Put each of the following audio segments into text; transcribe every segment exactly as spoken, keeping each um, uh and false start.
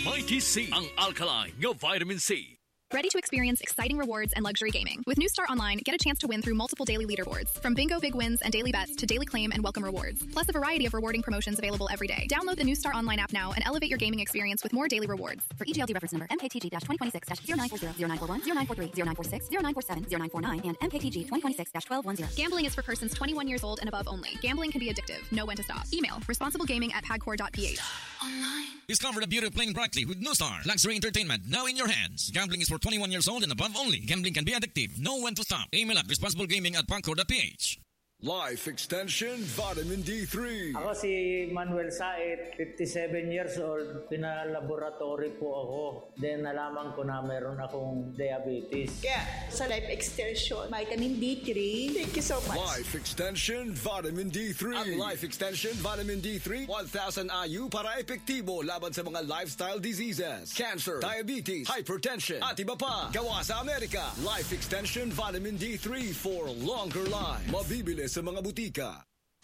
Mighty C, ang alkaline nga vitamin C. Ready to experience exciting rewards and luxury gaming? With New Star Online, get a chance to win through multiple daily leaderboards. From bingo big wins and daily bets to daily claim and welcome rewards. Plus a variety of rewarding promotions available every day. Download the New Star Online app now and elevate your gaming experience with more daily rewards. For E G L D reference number M K T G twenty twenty-six zero nine four zero zero nine four one zero nine four three zero nine four six zero nine four seven zero nine four nine and M K T G twenty twenty-six twelve ten. Gambling is for persons twenty-one years old and above only. Gambling can be addictive. Know when to stop. Email responsiblegaming at pagcor dot p h. Online. Discover the beauty of playing brightly with New Star. Luxury entertainment now in your hands. Gambling is for twenty-one years old and above only. Gambling can be addictive. Know when to stop. Email at responsiblegaming at pagcor dot p h. Life Extension Vitamin D three. Ako si Manuel Sait, fifty-seven years old. Pinalaboratory po ako. Then nalaman ko na meron akong diabetes. Kaya sa Life Extension, Vitamin D three. Thank you so much. Life Extension Vitamin D three. Ang Life Extension Vitamin D three, one thousand I U para epektibo laban sa mga lifestyle diseases, cancer, diabetes, hypertension, at iba pa. Gawa sa Amerika. Life Extension Vitamin D three for longer life. Mabibili sa mga butika.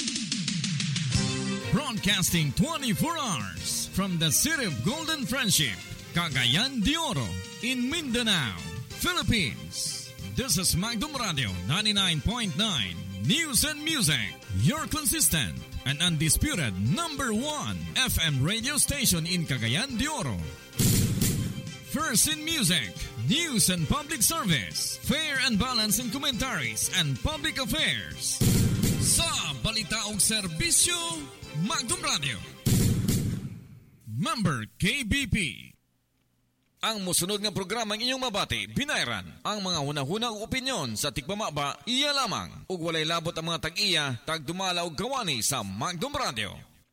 Broadcasting twenty-four hours from the city of Golden Friendship, Cagayan de Oro, in Mindanao, Philippines. This is Magdum Radio ninety-nine point nine News and Music, your consistent and undisputed number one F M radio station in Cagayan de Oro. First in music, news and public service, fair and balanced in commentaries and public affairs. Sa balita og serbisyo, Magdum Radio. Member K B P. Ang musunod nga programang inyong mabati, binayran. Ang mga hunahunang opinyon sa tigpamaba, iya lamang. Ug walay labot ang mga tag-iya, tagdumala og kawani sa Magdum Radio.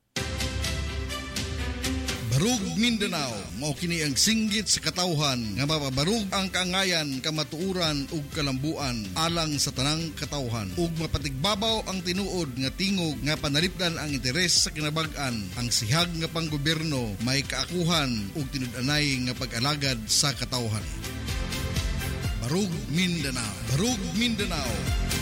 Barug Mindanao, mao kini ang singgit sa katawhan nga mapabarug ang kaangayan, kamatuuran ug kalambuan alang sa tanang katawhan ug mapatigbabaw ang tinuod nga tingog nga panalipdan ang interes sa kinabag-an. Ang sihag nga panggobyerno may kaakuhan ug tinud-anay nga pag-alagad sa katawhan. Barug Mindanao, Barug Mindanao.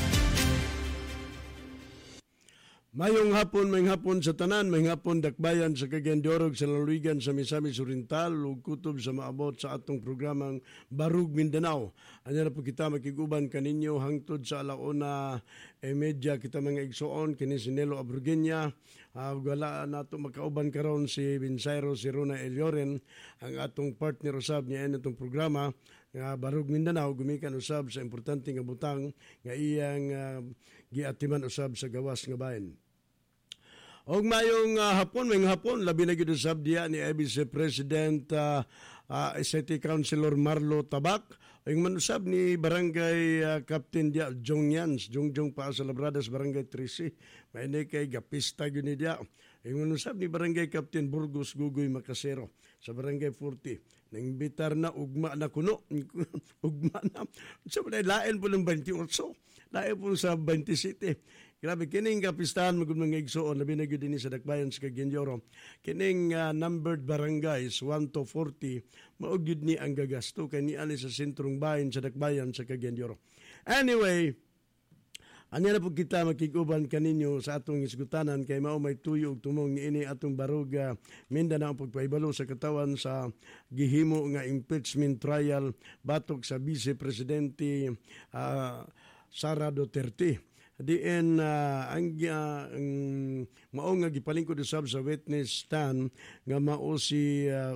Mayong hapon, mayong hapon sa tanan, mayong hapon dakbayan sa Cagayan de Oro, sa Lalawigan, sa Misamis Oriental, ug kutob sa maabot sa atong programang Barug Mindanao. Anya na po kita makiguban kaninyo hangtod sa alauna e media kita mga igsoon, kini si Nelo Abrugenia, uh, wala nato makauban karon si Binsairo, si Rona Elioren, ang atong partner usab niya itong programa, nga Barug Mindanao, gumikan usab sa importante nga butang nga iyang uh, giatiman usab sa gawas nga bahin. Og mayong uh, hapon, mayong hapon, labi na gid usab diya ni A B C President uh, uh, City Councilor Marlo Tabak, yung manusab ni Barangay uh, Captain dia Jong Yans, Jong Jong pa sa Labradas Barangay Trisi, may ni kay gapista gyud ni dia. Yung manusab ni Barangay Captain Burgos Gugoy Macasero sa Barangay forty. Nangbitar na ugma na kuno. Ugma na. So, lain po ng twenty-eight. Lain po sa twenty-seven. Grabe, kining kapistahan magud mga igsoon, labi na gyud dinhi sa dakbayan sa Cagayan de Oro. Kining uh, numbered barangays one to forty, mao gyud ni ang gagasto kay niani sa sentrong bahin sa dakbayan sa Cagayan de Oro. Anyway, anya na po kita makiguban kaninyo sa atong isgutanan kay mao may tuyo og tumong niini atong baruga Mindanao pagpaibalo sa katawan sa gihimo nga impeachment trial batok sa Vice Presidente uh, Sara Duterte. Diin uh, ang, uh, ang mao nga gipalingkod usab sa witness stand nga mao si uh,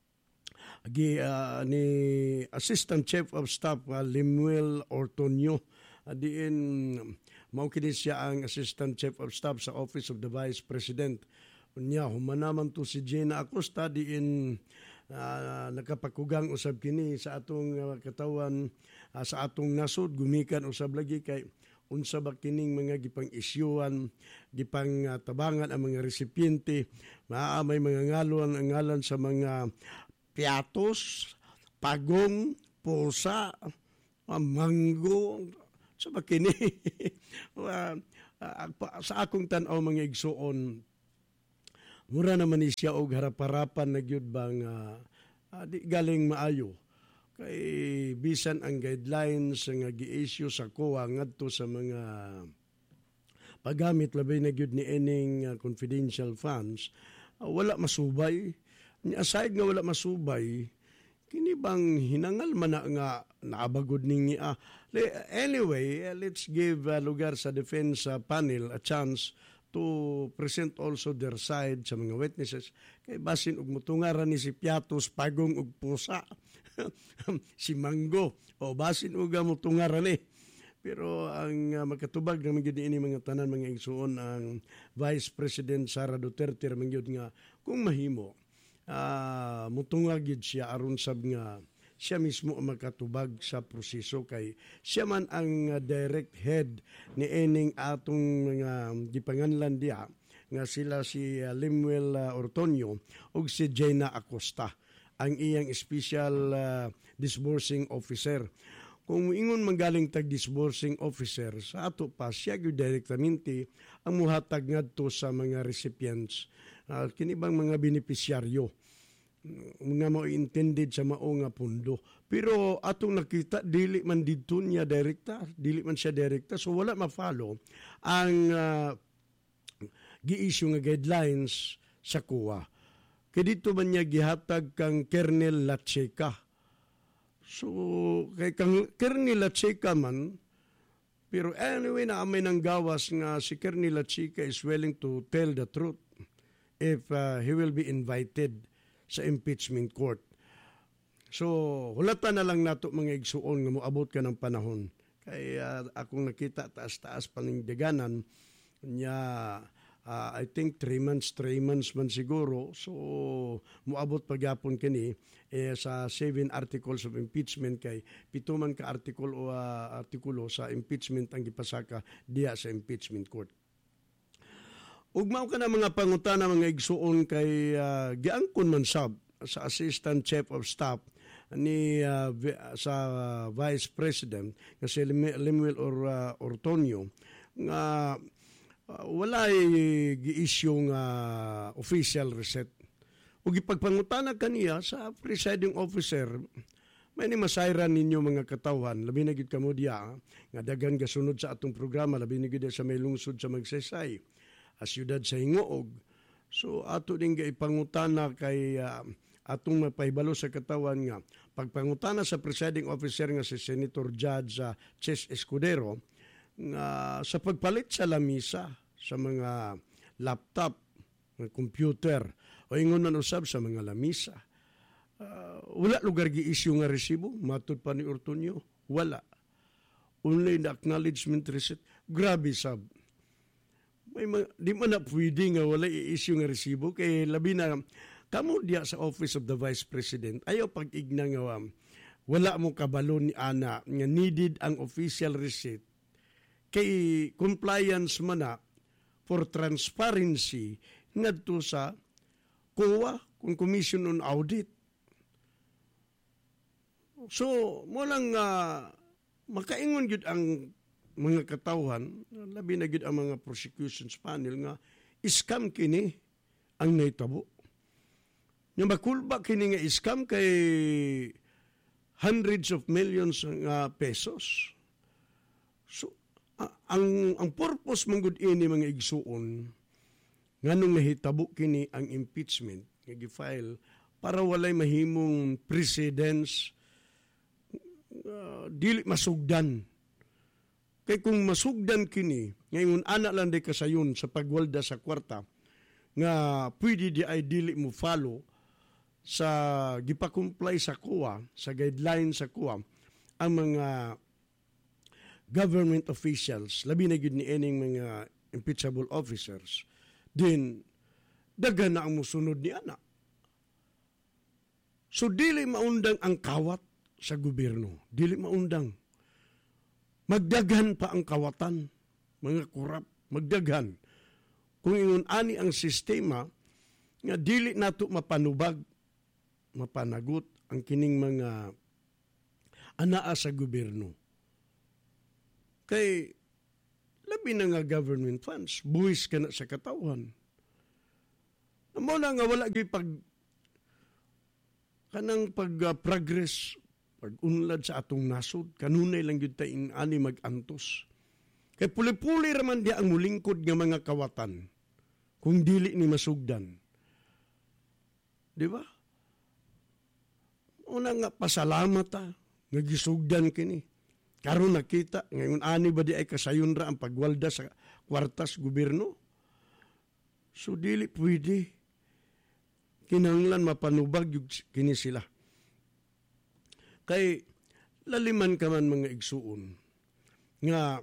gi, uh, ni Assistant Chief of Staff uh, Lemuel Ortonio. Uh, diin mao kini siya ang Assistant Chief of Staff sa Office of the Vice President. Unya humanaman to si Gina Acosta diin uh, nakapakugang usab kini sa atong uh, katawan uh, sa atong nasod gumikan usab lagi kay unsa ba kining mga gipang isyuan, gipang uh, tabangan ang mga resipiente, maamay mga ngalon ang ngalan sa mga piatos, pagong, pusa, uh, manggo, sa ba kini? uh, uh, sa akong tan-aw mga igsuon, mura naman ni siya og harap-harapan na gyud bang uh, uh, di galing maayo. Kay bisan ang guidelines nga gi-issue sa C O A ngadto sa mga paggamit labay na gyud ni ining uh, confidential funds, uh, wala masubay Ni aside nga wala masubay, kini bang hinangal man na nga naabagod ningi ah. Anyway, let's give uh, lugar sa defense uh, panel a chance to present also their side sa mga witnesses. Kay basin og mutungaran ni si Piatos Pagong og pusa. Si Mango o basin og mutungaran eh. Pero ang uh, magkatubag naman yun ini mga tanan mga igsuon ang Vice President Sara Duterte naman yun nga kung mahimo uh, mutungag yun siya aron sab nga siya mismo ang magkatubag sa proseso kay siya man ang uh, direct head ni ening atong mga gipanganlan diha nga sila si uh, Lemuel uh, Ortonio ug si Jaina Acosta ang iyang special uh, disbursing officer. Kung ingon manggaling tag disbursing officer, sa ato pa siya gyud direktamente ang muhatag ngadto sa mga recipients. Uh, kini bang mga benepisyaryo nga mao intended sa mao nga pundo. Pero atong nakita dili man didto niya direkta, dili man siya direkta, so wala ma-follow ang uh, gi-issue nga guidelines sa C O A. Kay dito man niya gihatag kang Kernel Lacheca. So, kay kang Kernel Lacheca man, pero anyway na amay ng gawas nga si Kernel Lacheca is willing to tell the truth if uh, he will be invited sa impeachment court. So, hulatan na lang nato mga igsuon nga moabot ka ng panahon. Kaya uh, akong nakita taas-taas panindiganan niya uh, I think three months, three months man siguro. So, moabot pagyapon kini eh, sa seven articles of impeachment kay pito man ka article o uh, artikulo sa impeachment ang gipasaka diya sa impeachment court. Ugmaw ka na mga pangutana mga igsuon kay uh, giangkon man sab sa Assistant Chief of Staff ni uh, sa uh, Vice President nga si Lemuel or uh, Ortonio nga uh, wala gi-issue nga official receipt. Ug ipagpangutana kaniya sa presiding officer, may ni masayran ninyo mga katawhan, labi na gid kamo diya nga daghang gasunod sa atong programa, labi na gid sa may lungsod sa Magsaysay, a siyudad sa Hingoog. So ato din ga ipangutana kay uh, atong mapahibalo sa katawan nga pagpangutana sa presiding officer nga si Senator Judge uh, Ches Escudero nga sa pagpalit sa lamisa sa mga laptop, mga computer o ingon man usab sa mga lamisa. Uh, wala lugar gi-issue nga resibo, matud pa ni Ortonio, wala. Only the acknowledgement receipt. Grabe sab. May mga, di man na pwede nga wala i-issue nga resibo kay labi na kamo diya sa Office of the Vice President ayaw pag-igna nga um, wala mo kabalo ni ana nga needed ang official receipt kay compliance man na for transparency ngadto sa C O A kung Commission on Audit. So mo lang uh, makaingon gyud ang mga katawhan, labi na gid ang mga prosecutions panel nga scam kini ang naitabo. Nga makulba kini nga scam kay hundreds of millions nga pesos. So uh, ang ang purpose man gud ini mga igsuon nganong nahitabo kini ang impeachment nga gi-file para walay mahimong precedents uh, dili masugdan. Kay kung masugdan kini, ngayon ana lang day kasayon sa pagwalda sa kwarta, nga pwede di ay dili mo follow sa gipa-comply sa C O A, sa guidelines sa C O A, ang mga government officials, labi na gid ni ening mga impeachable officers, din daga na ang musunod ni ana. So dili maundang ang kawat sa gobyerno, dili maundang. Magdaghan pa ang kawatan, mga kurap, magdaghan. Kung ingon ani ang sistema, nga dili nato mapanubag, mapanagot ang kining mga anaa sa gobyerno. Kay, labi na nga government funds, buwis ka na sa katawhan. Amo na nga wala gyud pag kanang pag-progress, uh, pag-unlad sa atong nasod, kanunay lang yun tayong ani mag-antos. Kaya puli-puli raman diya ang mulingkod ng mga kawatan kung dili ni masugdan. Di ba? mauna nga pasalamat ta, nga gisugdan kini. Karon nakita, ngayon ani ba di ay kasayon ra ang pagwalda sa kwartas gobyerno? So dili pwede. Kinahanglan mapanubag yung kini sila. Kay laliman ka man mga igsuon nga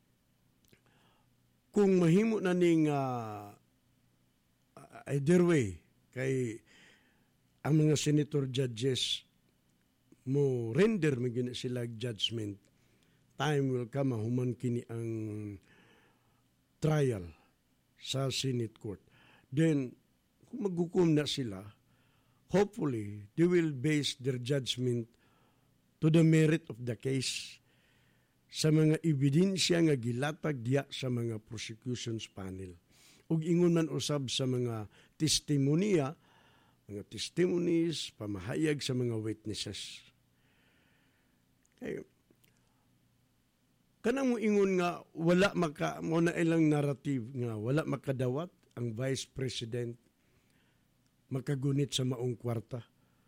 kung mahimo na ning uh, either way kay ang mga senator judges mo render magina sila judgment, time will come mahuman kini ang trial sa Senate Court. Then kung maghukom na sila, hopefully they will base their judgment to the merit of the case sa mga ebidensya nga gilatag diya sa mga prosecutions panel. Ug ingon man usab sa mga testimonya, mga testimonies, pamahayag sa mga witnesses. Kaya, kanang mo ingon nga wala maka mo na ilang narrative nga wala makadawat ang Vice President makagunit sa maong kwarta.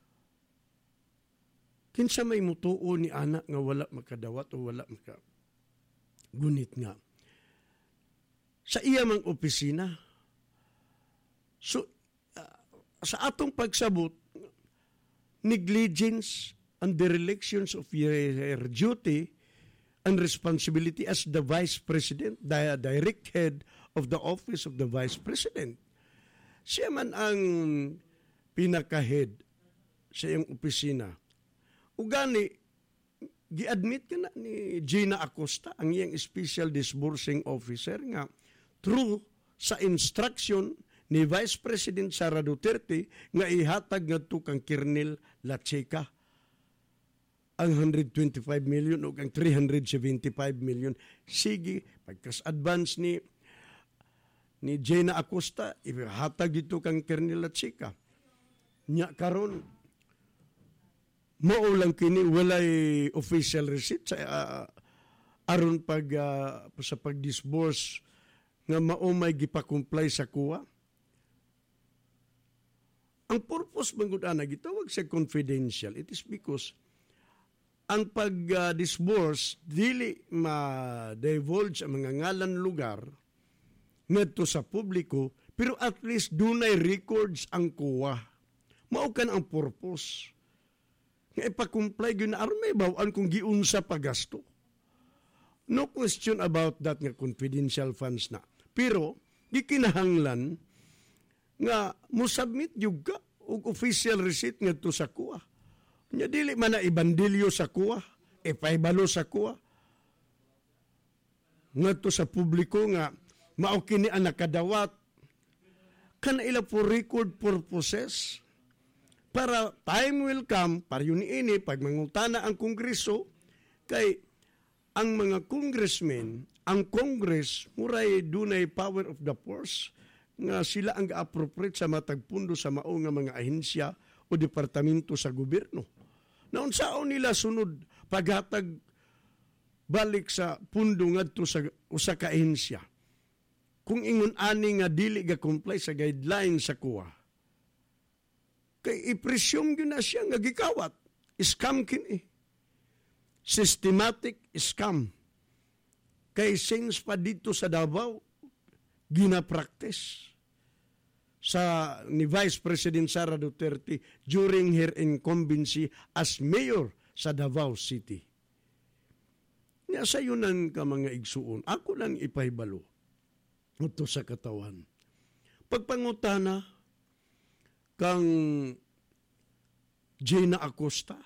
Kinsa may mutuo ni anak nga wala makadawat o wala makagunit nga. Sa iya mang opisina. So, uh, sa atong pagsabot, negligence and derelictions of your duty and responsibility as the Vice President, the direct head of the office of the Vice President. Siya man ang pinaka-head sa iyong opisina. Ugani, gi-admit ka na ni Gina Acosta, ang iyang Special Disbursing Officer, nga true sa instruction ni Vice President Sara Duterte nga ihatag nga to kang Kirnel Lacheca ang one hundred twenty-five million o ang three hundred seventy-five million. Sige, pagkas-advance ni ni Gina Acosta, ihatag dito kang Kirnel Lacheca. Nya karon mao lang kini walay official receipt sa uh, aron pag uh, sa pag-disburse nga mao may gipa-comply sa kuha. Ang purpose mangud ana gitawag sa confidential, it is because ang pag-disburse uh, dili ma-divulge ang mga ngalan lugar ngadto sa publiko, pero at least dunay records ang kuha. Mao kan ang purpose. Nga ipakumplay yun na aron may bawaan kung giunsa pagasto. No question about that nga confidential funds na. Pero, gikinahanglan nga musubmit yung ka og official receipt nga to sa kuha. Nya dili man na ibandilyo sa kuha, ipaibalo sa kuha. Nga to sa publiko nga mao kini ang nakadawat kana ila for record purposes. Para time will come, para yun ini, pag mangutana ang Kongreso, kay ang mga congressmen, ang Congress, muray dunay power of the purse, nga sila ang appropriate sa matagpundo sa mao nga mga ahensya o departamento sa gobyerno. Naon saon nila sunod paghatag balik sa pundo ngadto sa usa ka ahensya. Kung ingon ani nga dili ga comply sa guidelines sa kuha. Kay i-presume yun na siya nga gikawat. Scam kini. Systematic scam. Kay since pa dito sa Davao, gina-practice sa ni Vice President Sara Duterte during her incumbency as mayor sa Davao City. Nga sayo nang ka mga igsuon, ako lang ipahibalo ito sa katawan. Pagpangutana, kang Gina Acosta,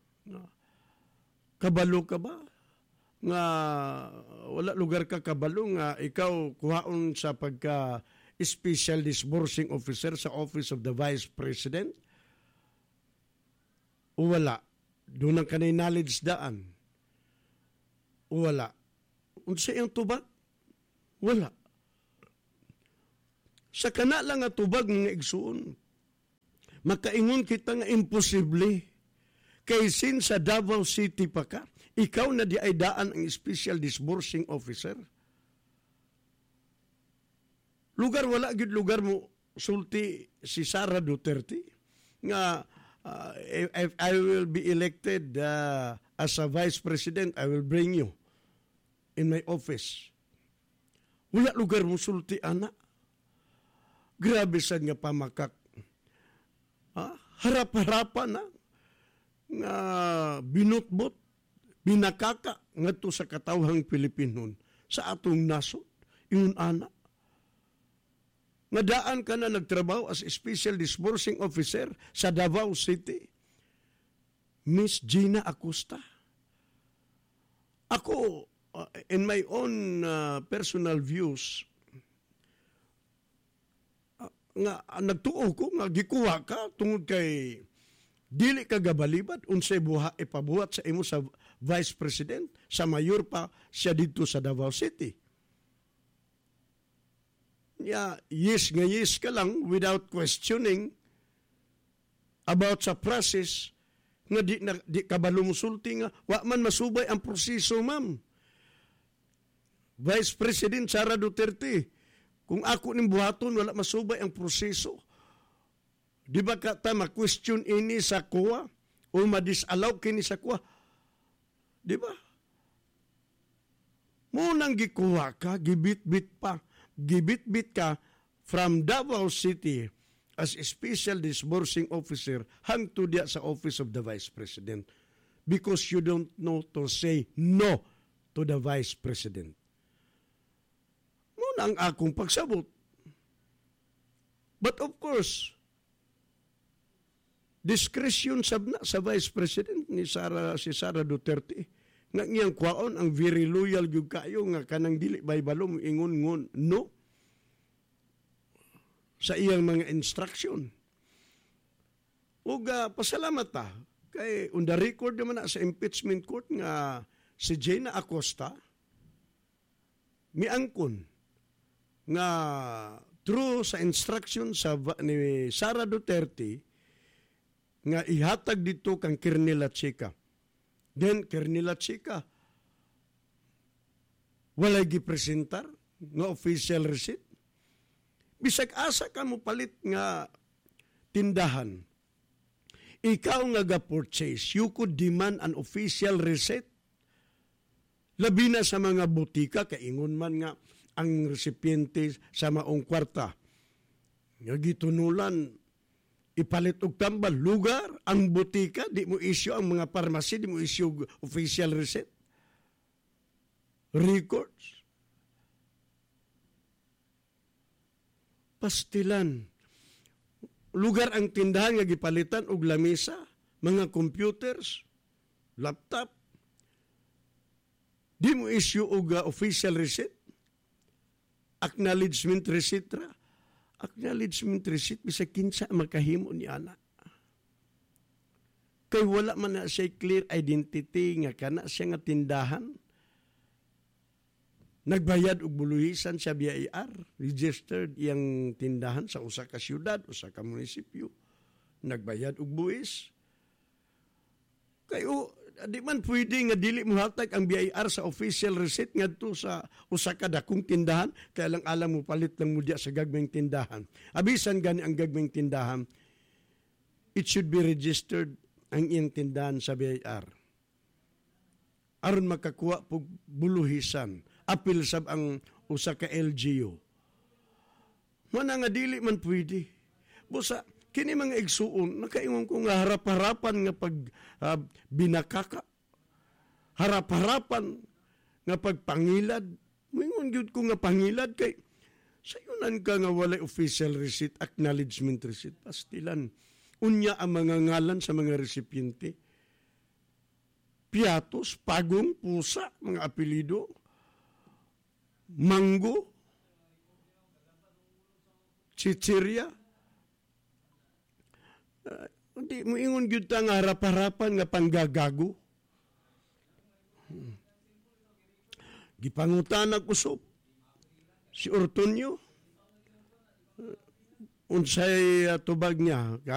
kabalo ka ba? Nga wala lugar ka kabalo nga ikaw kuhaon sa pagka Special Disbursing Officer sa Office of the Vice President? O wala? Doon ang kanay knowledge daan? O wala? Unsa yung tubag? Wala. Sa kana lang nga tubag nga igsuon, makaingon kita nga imposible. Kay sin sa Davao City pa ka, ikaw na di ay daan ang Special Disbursing Officer. Lugar wala gid lugar mo sulti si Sara Duterte nga uh, if, if I will be elected uh, as a vice president, I will bring you in my office. Wala lugar mo sulti, anak. Grabe sad nga pamakak. Ha? Harap-harapan na nga binutbot, binakaka ngadto sa katawhang Pilipinon sa atong nasod. Ingon anak. Nadaan ka na nagtrabaho as Special Disbursing Officer sa Davao City. Miss Gina Acosta. Ako, uh, in my own uh, personal views, uh, nga nagtuo ko, nga gikuha ka tungod kay dili ka gabalibad, unsay buha ipabuhat sa imo sa Vice President, sa mayor pa siya dito sa Davao City. Yeah, yes nga yes ka lang without questioning about sa process nga di, na, di kabalo musulti nga wa man masubay ang proseso, ma'am. Vice President Sara Duterte, kung ako ning buhaton wala masubay ang proseso, di ba ka ta ma-question ini sa C O A o ma-disallow kini sa C O A? Di ba? Munang gikuha ka, gibit-bit pa, gibit-bit ka from Davao City as a Special Disbursing Officer hangtod diya sa Office of the Vice President because you don't know to say no to the Vice President. Muna ang akong pagsabot. But of course, discretion sabna sa Vice President ni Sara, si Sara Duterte nga ngiyang kwaon ang very loyal gyud kayo nga kanang dili baybalo ingon-ngon no sa iyang mga instruction. Ug uh, pasalamat ta kay on the record naman na sa impeachment court nga si Gina Acosta miangkon nga through sa instruction sa ni Sara Duterte nga ihatag dito kang Kernela Chica. Then, Kernela Chica, walay gipresentar nga official receipt. Bisag asa ka mo palit nga tindahan. Ikaw nga ga-purchase, you could demand an official receipt. Labi na sa mga butika, kaingon man nga ang recipiente sa maong kwarta. Nga gitunulan, ipalit og tambal lugar ang butika, di mo issue ang mga pharmacy, di mo issue official receipt, records, pastilan, lugar ang tindahan nga gipalitan og lamesa, mga computers, laptop, di mo issue og uh, official receipt, acknowledgement receipt ra. Acknowledgement receipt bisa kinsa makahimo ni ana. Kay wala man na siya clear identity nga kana siya nga tindahan. Nagbayad og buluhisan sa B I R, registered iyang tindahan sa usa ka syudad, usa ka munisipyo. Nagbayad og buwis. Kay o di man pwede nga dili mo hatag ang B I R sa official receipt ngadto sa usa ka dakong tindahan kay lang alam mo palit lang mo diya sa gagmayng tindahan. Abisan gani ang gagmayng tindahan, it should be registered ang iyang tindahan sa B I R. Aron makakuha pug buluhisan, apil sab ang usa ka L G U. Mana nga dili man pwede. Busa kini mga igsuon, nakaingon ko nga harap-harapan nga pag uh, binakaka, harap-harapan nga pagpangilad. Mingon gyud ko nga pangilad kay sayunan ka nga walay official receipt, acknowledgement receipt, pastilan. Unya ang mga ngalan sa mga recipiente. Piatos, Pagong, Pusa, mga apelido, Mango, Chichirya. Uh, hindi mo ingon gyud ta nga harap-harapan nga panggagago. Hmm. Gipangutanag usop si Ortonio uh, unsay uh, tubag niya